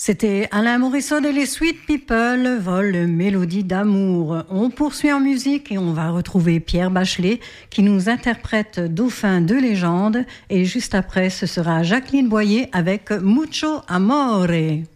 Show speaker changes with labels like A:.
A: C'était Alain Morissot et les Sweet People, vol mélodie d'amour. On poursuit en musique et on va retrouver Pierre Bachelet qui nous interprète Dauphin de légende. Et juste après, ce sera Jacqueline Boyer avec Mucho Amore.